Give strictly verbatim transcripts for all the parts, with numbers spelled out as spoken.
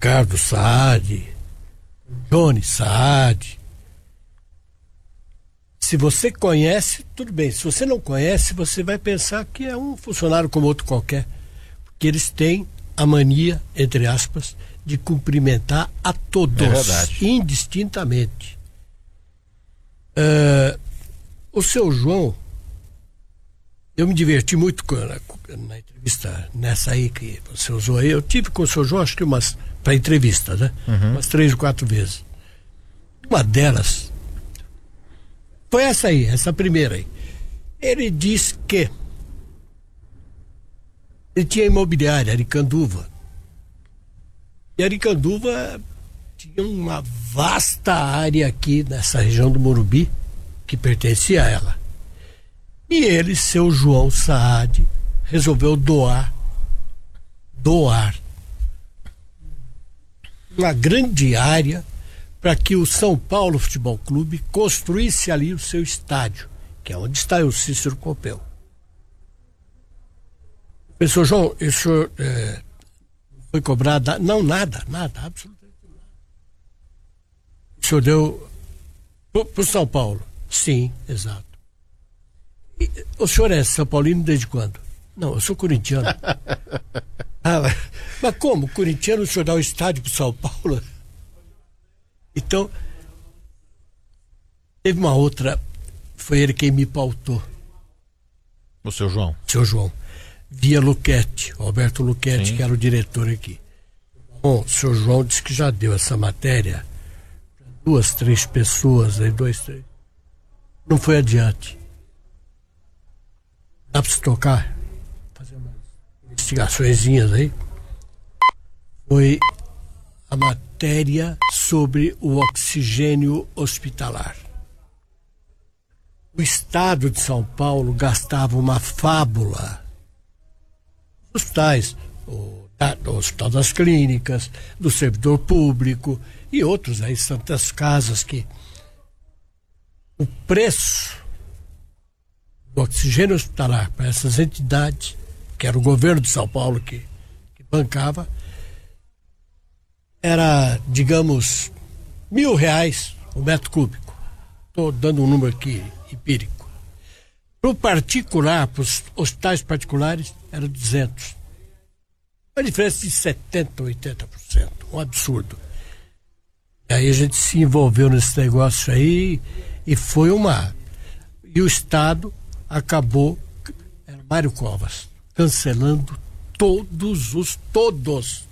Ricardo Saad, Johnny Saad. Se você conhece, tudo bem. Se você não conhece, você vai pensar que é um funcionário como outro qualquer. Porque eles têm a mania, entre aspas, de cumprimentar a todos, é indistintamente. Uh, o seu João, eu me diverti muito com, na, na entrevista, nessa aí que você usou aí. Eu tive com o seu João, acho que umas, para entrevista, né? Uhum. Umas três ou quatro vezes. Uma delas foi essa aí, essa primeira aí. Ele disse que ele tinha imobiliária, Aricanduva. E Aricanduva tinha uma vasta área aqui nessa região do Morumbi que pertencia a ela. E ele, seu João Saad, resolveu doar, doar uma grande área para que o São Paulo Futebol Clube construísse ali o seu estádio, que é onde está o Cícero Pompeu. Pessoal, João, isso é, foi cobrado? Não, nada, nada, absolutamente nada. O senhor deu para o São Paulo? Sim, exato. E, o senhor é São Paulino desde quando? Não, eu sou corintiano. Ah, mas como? Corintiano, o senhor dá o estádio para o São Paulo? Então, teve uma outra, foi ele quem me pautou. O seu João? Seu João. Via Luchetti, Roberto Luchetti, Sim. que era o diretor aqui. Bom, o seu João disse que já deu essa matéria para duas, três pessoas, aí dois, três. Não foi adiante. Dá para se tocar? Fazer umas investigaçõezinhas aí. Foi a matéria sobre o oxigênio hospitalar. O Estado de São Paulo gastava uma fábula. Os hospitais, o, da, o Hospital das Clínicas, do servidor público e outros aí, tantas casas que o preço do oxigênio hospitalar para essas entidades, que era o governo de São Paulo que, que bancava, era, digamos, mil reais o metro cúbico. Estou dando um número aqui empírico. Para o particular, para os hospitais particulares, era duzentos. Uma diferença de setenta, oitenta por cento. Um absurdo. E aí a gente se envolveu nesse negócio aí e foi uma... E o Estado acabou, era Mário Covas, cancelando todos os... Todos.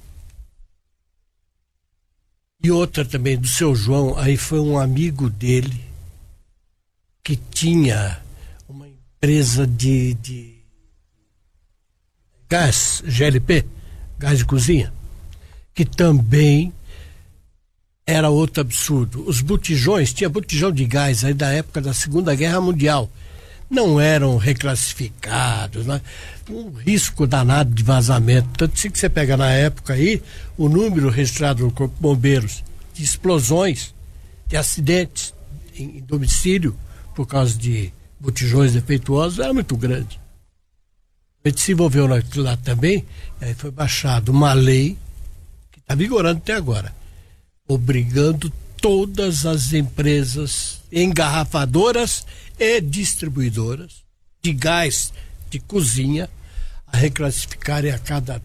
E outra também, do seu João, aí foi um amigo dele que tinha uma empresa de, de gás, G L P, gás de cozinha, que também era outro absurdo. Os botijões, tinha botijão de gás aí da época da Segunda Guerra Mundial, não eram reclassificados, né? Um risco danado de vazamento. Tanto assim que você pega na época aí o número registrado no Corpo de Bombeiros de explosões, de acidentes em, em domicílio por causa de botijões defeituosos era muito grande. A gente se envolveu lá, lá também, e aí foi baixada uma lei que está vigorando até agora, obrigando todas as empresas engarrafadoras e distribuidoras de gás de cozinha a reclassificarem a cada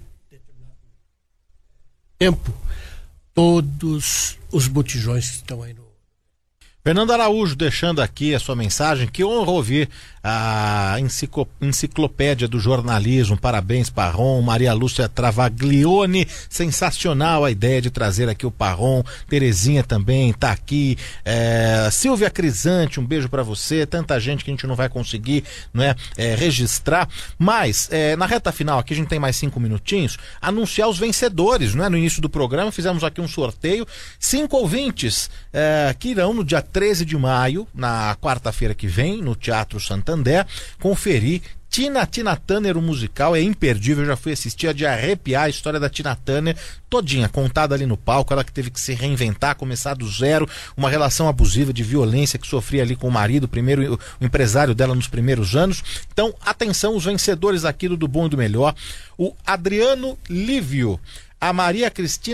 tempo todos os botijões que estão aí no... Fernando Araújo deixando aqui a sua mensagem, que honra ouvir a enciclo, enciclopédia do jornalismo, parabéns Parron, Maria Lúcia Travaglione, sensacional a ideia de trazer aqui o Parron, Terezinha também tá aqui, é, Silvia Crisante, um beijo para você, tanta gente que a gente não vai conseguir, não é, é registrar, mas é, na reta final aqui a gente tem mais cinco minutinhos, anunciar os vencedores, não é? No início do programa fizemos aqui um sorteio, cinco ouvintes é, que irão no dia treze de maio, na quarta-feira que vem, no Teatro Santander, conferir Tina, Tina Turner, o musical, é imperdível, eu já fui assistir, é de arrepiar a história da Tina Turner, todinha, contada ali no palco, ela que teve que se reinventar, começar do zero, uma relação abusiva de violência que sofria ali com o marido, primeiro, o empresário dela nos primeiros anos. Então, atenção, os vencedores aqui do Do Bom e do Melhor, o Adriano Lívio, a Maria Cristina